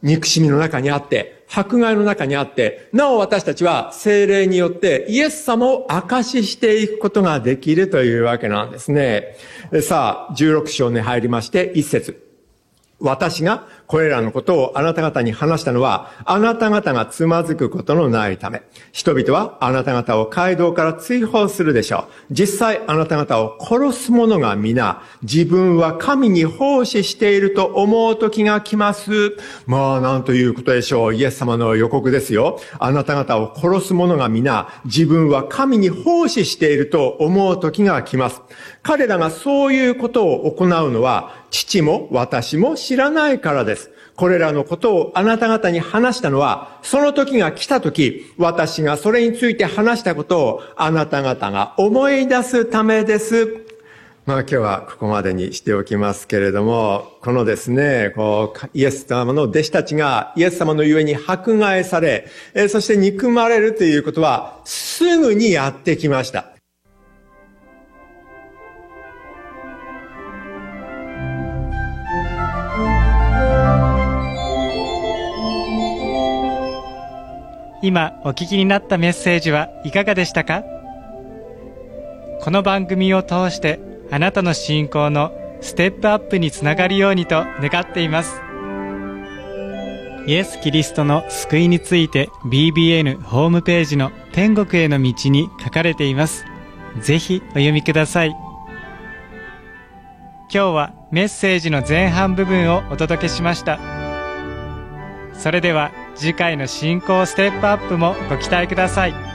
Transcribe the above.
憎しみの中にあって、迫害の中にあって、なお私たちは聖霊によってイエス様を証ししていくことができるというわけなんですね。さあ、16章に入りまして、1節。私がこれらのことをあなた方に話したのは、あなた方がつまずくことのないため。人々はあなた方を街道から追放するでしょう。実際あなた方を殺す者が皆、自分は神に奉仕していると思う時が来ます。なんということでしょう。イエス様の予告ですよ。あなた方を殺す者が皆、自分は神に奉仕していると思う時が来ます。彼らがそういうことを行うのは、父も私も知らないからです。これらのことをあなた方に話したのは、その時が来た時、私がそれについて話したことをあなた方が思い出すためです。今日はここまでにしておきますけれども、このですね、イエス様の弟子たちがイエス様のゆえに迫害され、そして憎まれるということはすぐにやってきました。 今お聞きになったメッセージはいかがでしたか？この番組を通してあなたの信仰のステップアップにつながるようにと願っています。イエス・キリストの救いについて BBN ホームページの天国への道に書かれています。ぜひお読みください。今日はメッセージの前半部分をお届けしました。それでは次回の信仰ステップアップもご期待ください。